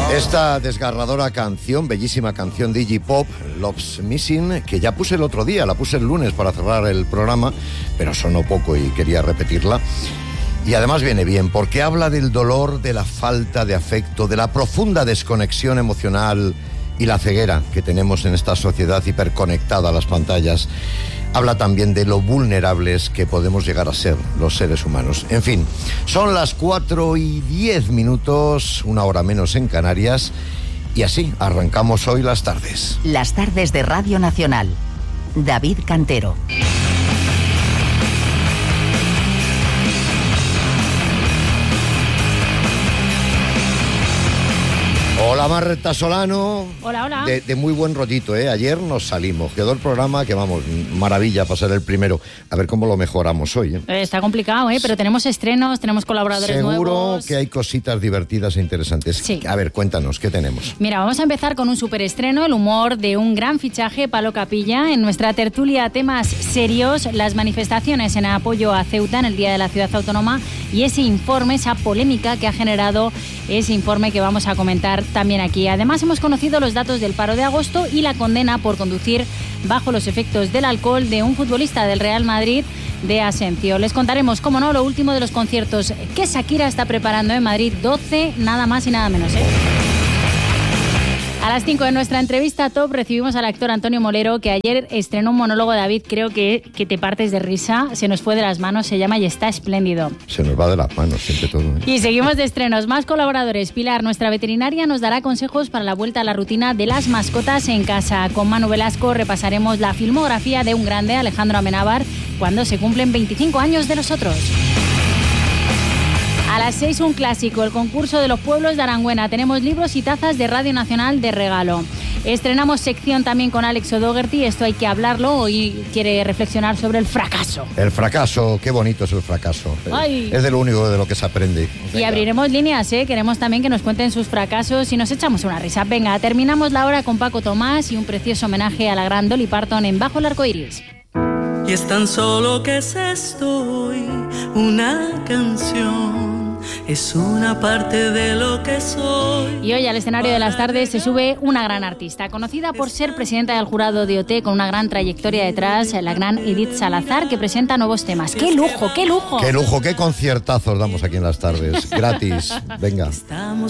Esta desgarradora canción, bellísima canción de Iggy Pop, Love's Missing, que ya puse el otro día, la puse el lunes para cerrar el programa, pero sonó poco y quería repetirla. Y además viene bien, porque habla del dolor, de la falta de afecto, de la profunda desconexión emocional y la ceguera que tenemos en esta sociedad hiperconectada a las pantallas. Habla también de lo vulnerables que podemos llegar a ser los seres humanos. En fin, son las 4:10, una hora menos en Canarias, y así arrancamos hoy las tardes. Las tardes de Radio Nacional. David Cantero. Hola Marta Solano. Hola, hola. De muy buen rollito, ¿eh? Ayer nos salimos, quedó el programa que vamos, maravilla pasar el primero. A ver cómo lo mejoramos hoy, ¿eh? Está complicado, pero tenemos estrenos, tenemos colaboradores nuevos. Seguro que hay cositas divertidas e interesantes. Sí. A ver, cuéntanos, ¿qué tenemos? Mira, vamos a empezar con un superestreno, el humor de un gran fichaje, Palo Capilla. En nuestra tertulia, temas serios, las manifestaciones en apoyo a Ceuta en el Día de la Ciudad Autónoma y ese informe, esa polémica que ha generado ese informe que vamos a comentar también aquí. Además, hemos conocido los datos del paro de agosto y la condena por conducir bajo los efectos del alcohol de un futbolista del Real Madrid, de Asencio. Les contaremos, cómo no, lo último de los conciertos que Shakira está preparando en Madrid, 12, nada más y nada menos, ¿eh? A las 5 de nuestra entrevista top recibimos al actor Antonio Molero, que ayer estrenó un monólogo. David, creo que te partes de risa, se nos fue de las manos, se llama Y está espléndido. Se nos va de las manos siempre todo, ¿eh? Y seguimos de estrenos, más colaboradores. Pilar, nuestra veterinaria, nos dará consejos para la vuelta a la rutina de las mascotas en casa. Con Manu Velasco repasaremos la filmografía de un grande, Alejandro Amenábar, cuando se cumplen 25 años de los otros. A las 6, un clásico, el concurso de los pueblos de Arangüena. Tenemos libros y tazas de Radio Nacional de regalo. Estrenamos sección también con Alex O'Dougherty, esto hay que hablarlo. Hoy quiere reflexionar sobre el fracaso. El fracaso, qué bonito es el fracaso. Ay. Es de lo único de lo que se aprende. Venga. Y abriremos líneas, queremos también que nos cuenten sus fracasos y nos echamos una risa. Venga, terminamos la hora con Paco Tomás y un precioso homenaje a la gran Dolly Parton en Bajo el Arco Iris. Y es tan solo que es esto hoy, una canción. Es una parte de lo que soy. Y hoy al escenario de las tardes se sube una gran artista, conocida por ser presidenta del jurado de OT, con una gran trayectoria detrás, la gran Edith Salazar, que presenta nuevos temas. ¡Qué lujo, qué lujo! ¡Qué lujo, qué conciertazos damos aquí en las tardes! Gratis, venga.